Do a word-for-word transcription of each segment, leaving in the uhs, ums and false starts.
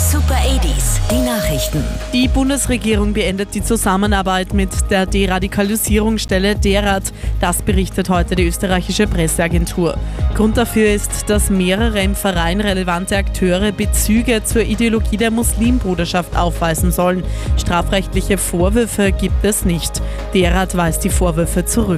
Super achtziger, die Nachrichten. Die Bundesregierung beendet die Zusammenarbeit mit der Deradikalisierungsstelle DERAD. Das berichtet heute die österreichische Presseagentur. Grund dafür ist, dass mehrere im Verein relevante Akteure Bezüge zur Ideologie der Muslimbruderschaft aufweisen sollen. Strafrechtliche Vorwürfe gibt es nicht. DERAD weist die Vorwürfe zurück.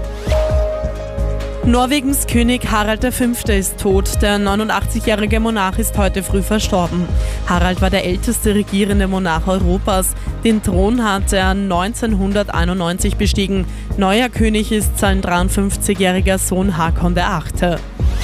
Norwegens König Harald der Fünfte ist tot. Der neunundachtzigjährige Monarch ist heute früh verstorben. Harald war der älteste regierende Monarch Europas. Den Thron hat er neunzehnhunderteinundneunzig bestiegen. Neuer König ist sein dreiundfünfzigjähriger Sohn Hakon der Achte.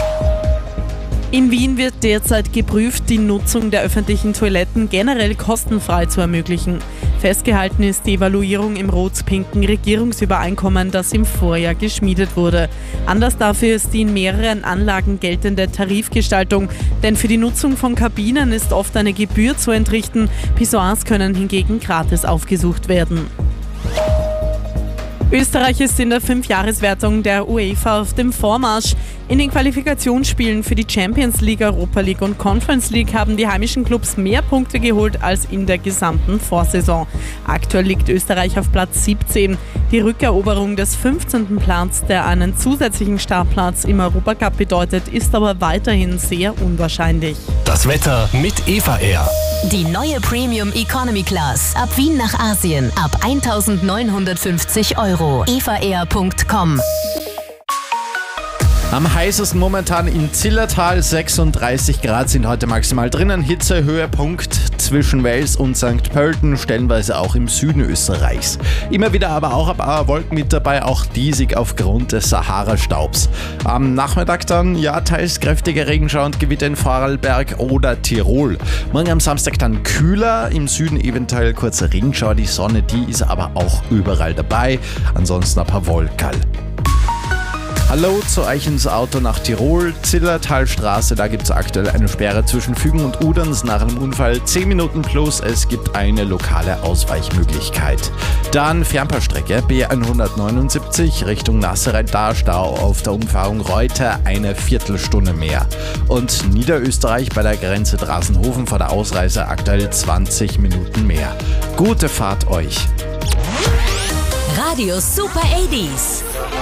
In Wien wird derzeit geprüft, die Nutzung der öffentlichen Toiletten generell kostenfrei zu ermöglichen. Festgehalten ist die Evaluierung im rot-pinken Regierungsübereinkommen, das im Vorjahr geschmiedet wurde. Anlass dafür ist die in mehreren Anlagen geltende Tarifgestaltung, denn für die Nutzung von Kabinen ist oft eine Gebühr zu entrichten, Pissoirs können hingegen gratis aufgesucht werden. Österreich ist in der Fünfjahreswertung der UEFA auf dem Vormarsch. In den Qualifikationsspielen für die Champions League, Europa League und Conference League haben die heimischen Clubs mehr Punkte geholt als in der gesamten Vorsaison. Aktuell liegt Österreich auf Platz siebzehn. Die Rückeroberung des fünfzehnten Platz, der einen zusätzlichen Startplatz im Europacup bedeutet, ist aber weiterhin sehr unwahrscheinlich. Das Wetter mit Eva Air. Die neue Premium Economy Class. Ab Wien nach Asien. Ab eintausendneunhundertfünfzig Euro. eva air punkt com. Am heißesten momentan im Zillertal, sechsunddreißig Grad sind heute maximal drinnen. Hitzehöhepunkt zwischen Wels und Sankt Pölten, stellenweise auch im Süden Österreichs. Immer wieder aber auch ein paar Wolken mit dabei, auch diesig aufgrund des Sahara-Staubs. Am Nachmittag dann, ja, teils kräftige Regenschauer und Gewitter in Vorarlberg oder Tirol. Morgen am Samstag dann kühler, im Süden eventuell kurze Regenschauer. Die Sonne, die ist aber auch überall dabei. Ansonsten ein paar Wolkerl. Hallo zu euch ins Auto nach Tirol, Zillertalstraße, da gibt es aktuell eine Sperre zwischen Fügen und Uderns nach einem Unfall, zehn Minuten plus, es gibt eine lokale Ausweichmöglichkeit. Dann Fernpassstrecke B hundertneunundsiebzig Richtung Nasserein, da Stau auf der Umfahrung Reuter, eine Viertelstunde mehr. Und Niederösterreich bei der Grenze Drasenhofen vor der Ausreise aktuell zwanzig Minuten mehr. Gute Fahrt euch! Radio Super achtziger.